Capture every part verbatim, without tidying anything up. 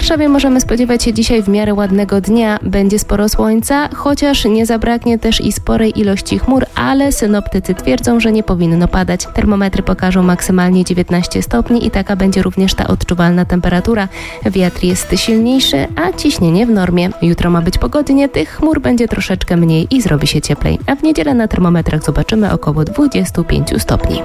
Warszawie możemy spodziewać się dzisiaj w miarę ładnego dnia. Będzie sporo słońca, chociaż nie zabraknie też i sporej ilości chmur, ale synoptycy twierdzą, że nie powinno padać. Termometry pokażą maksymalnie dziewiętnaście stopni i taka będzie również ta odczuwalna temperatura. Wiatr jest silniejszy, a ciśnienie w normie. Jutro ma być pogodnie, tych chmur będzie troszeczkę mniej i zrobi się cieplej. A w niedzielę na termometrach zobaczymy około dwadzieścia pięć stopni.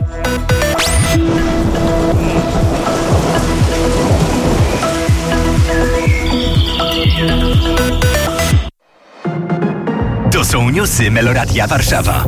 To są newsy Meloradia Warszawa.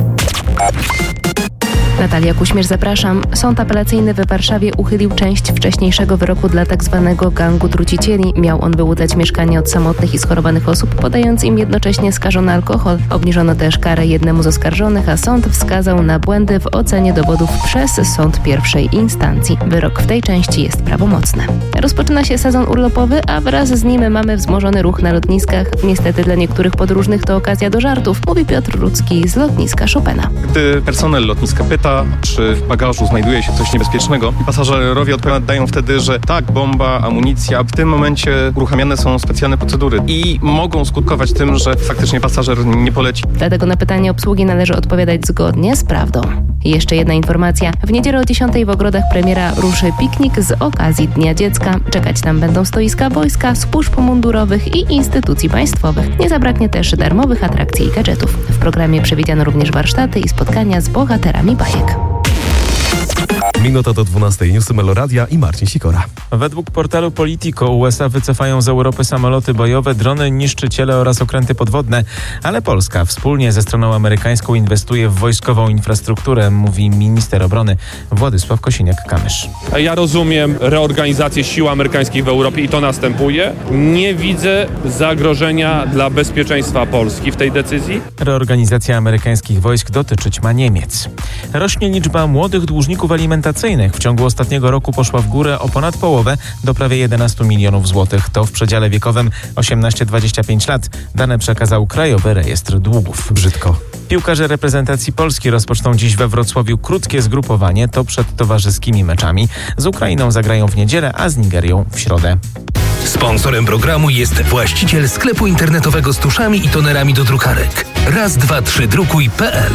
Natalia Kuśmierz, zapraszam. Sąd apelacyjny w Warszawie uchylił część wcześniejszego wyroku dla tzw. gangu trucicieli. Miał on wyłudzać mieszkania od samotnych i schorowanych osób, podając im jednocześnie skażony alkohol. Obniżono też karę jednemu z oskarżonych, a sąd wskazał na błędy w ocenie dowodów przez sąd pierwszej instancji. Wyrok w tej części jest prawomocny. Rozpoczyna się sezon urlopowy, a wraz z nim mamy wzmożony ruch na lotniskach. Niestety dla niektórych podróżnych to okazja do żartów, mówi Piotr Rudzki z lotniska Chopina. Gdy personel lotniska pyta, czy w bagażu znajduje się coś niebezpiecznego, pasażerowie odpowiadają wtedy, że tak, bomba, amunicja. W tym momencie uruchamiane są specjalne procedury i mogą skutkować tym, że faktycznie pasażer nie poleci. Dlatego na pytanie obsługi należy odpowiadać zgodnie z prawdą. I jeszcze jedna informacja. W niedzielę o dziesiątej w ogrodach premiera ruszy piknik z okazji Dnia Dziecka. Czekać tam będą stoiska wojska, służb mundurowych i instytucji państwowych. Nie zabraknie też darmowych atrakcji i gadżetów. W programie przewidziano również warsztaty i spotkania z bohaterami bajek. Minuta do dwunastej. Newsy Meloradia i Marcin Sikora. Według portalu Politico U S A wycofają z Europy samoloty bojowe, drony, niszczyciele oraz okręty podwodne, ale Polska wspólnie ze stroną amerykańską inwestuje w wojskową infrastrukturę, mówi minister obrony Władysław Kosiniak-Kamysz. Ja rozumiem reorganizację sił amerykańskich w Europie i to następuje. Nie widzę zagrożenia dla bezpieczeństwa Polski w tej decyzji. Reorganizacja amerykańskich wojsk dotyczyć ma Niemiec. Rośnie liczba młodych dłużników alimentacyjnych. W ciągu ostatniego roku poszła w górę o ponad połowę do prawie jedenaście milionów złotych. To w przedziale wiekowym osiemnaście do dwudziestu pięciu lat. Dane przekazał Krajowy Rejestr Długów. Brzydko. Piłkarze reprezentacji Polski rozpoczną dziś we Wrocławiu krótkie zgrupowanie. To przed towarzyskimi meczami. Z Ukrainą zagrają w niedzielę, a z Nigerią w środę. Sponsorem programu jest właściciel sklepu internetowego z tuszami i tonerami do drukarek. raz dwa trzy drukuj kropka p l.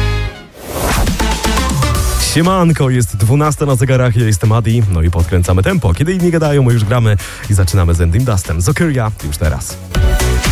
Siemanko, jest dwunasta na zegarach, ja jestem Adi, no i podkręcamy tempo. Kiedy inni gadają, my już gramy i zaczynamy z Ending Dustem. Zokyria już teraz.